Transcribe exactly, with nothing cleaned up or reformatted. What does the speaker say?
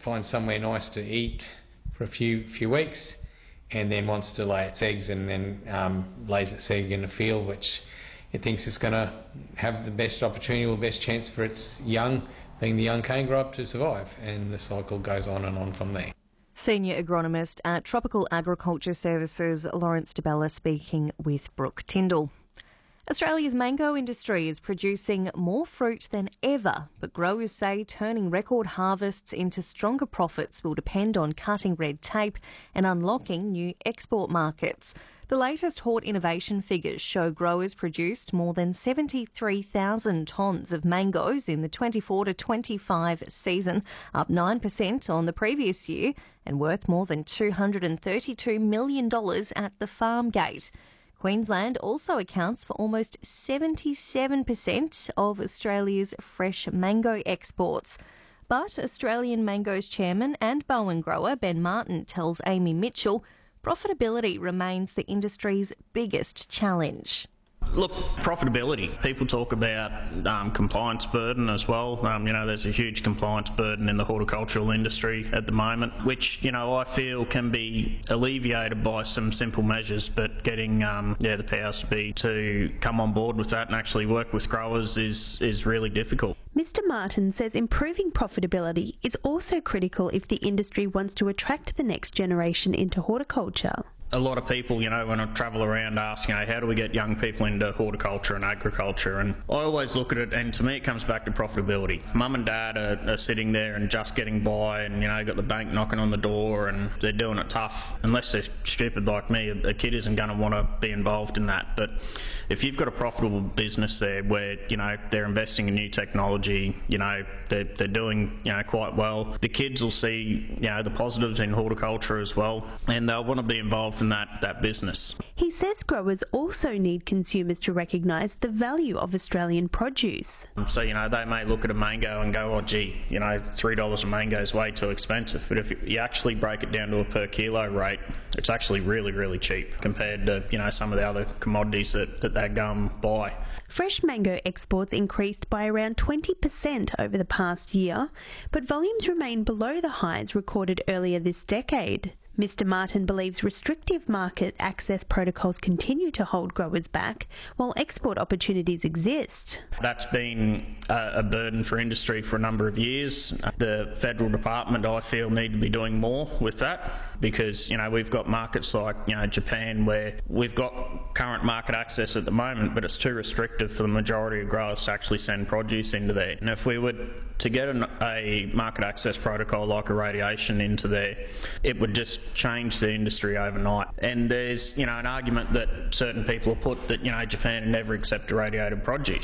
finds somewhere nice to eat for a few few weeks, and then wants to lay its eggs, and then um, lays its egg in a field which it thinks it's going to have the best opportunity or the best chance for its young, being the young cane grow up, to survive, and the cycle goes on and on from there. Senior agronomist at Tropical Agriculture Services, Lawrence DeBella, speaking with Brooke Tyndall. Australia's mango industry is producing more fruit than ever, but growers say turning record harvests into stronger profits will depend on cutting red tape and unlocking new export markets. The latest Hort Innovation figures show growers produced more than seventy-three thousand tonnes of mangoes in the twenty-four to twenty-five season, up nine percent on the previous year and worth more than two hundred thirty-two million dollars at the farm gate. Queensland also accounts for almost seventy-seven percent of Australia's fresh mango exports. But Australian Mango's chairman and Bowen grower Ben Martin tells Amy Mitchell profitability remains the industry's biggest challenge. Look, profitability. People talk about um, compliance burden as well. Um, you know, there's a huge compliance burden in the horticultural industry at the moment, which, you know, I feel can be alleviated by some simple measures, but getting um, yeah, the powers to be to come on board with that and actually work with growers is, is really difficult. Mister Martin says improving profitability is also critical if the industry wants to attract the next generation into horticulture. A lot of people, you know, when I travel around ask, you know, how do we get young people into horticulture and agriculture? And I always look at it, and to me it comes back to profitability. Mum and dad are, are sitting there and just getting by, and, you know, got the bank knocking on the door and they're doing it tough. Unless they're stupid like me, a, a kid isn't going to want to be involved in that. But if you've got a profitable business there where, you know, they're investing in new technology, you know, they're, they're doing, you know, quite well, the kids will see, you know, the positives in horticulture as well, and they'll want to be involved in that, that business. He says growers also need consumers to recognise the value of Australian produce. So, you know, they may look at a mango and go, oh gee, you know, three dollars a mango is way too expensive. But if you actually break it down to a per kilo rate, it's actually really, really cheap compared to, you know, some of the other commodities that, that they go and buy. Fresh mango exports increased by around twenty percent over the past year, but volumes remain below the highs recorded earlier this decade. Mister Martin believes restrictive market access protocols continue to hold growers back while export opportunities exist. That's been a, a burden for industry for a number of years. The federal department, I feel, need to be doing more with that because, you know, we've got markets like, you know, Japan where we've got current market access at the moment, but it's too restrictive for the majority of growers to actually send produce into there. And if we were to get an, a market access protocol like irradiation into there, it would just change the industry overnight. And there's, you know, an argument that certain people have put that, you know, Japan never accept irradiated produce.